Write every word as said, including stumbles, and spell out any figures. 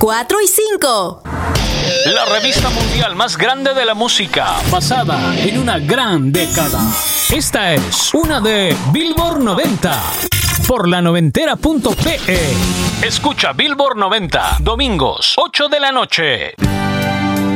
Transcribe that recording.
cuatro y cinco. La revista mundial más grande de la música, basada en una gran década. Esta es una de Billboard noventa, por la noventera punto pe. Escucha Billboard noventa, domingos, ocho de la noche.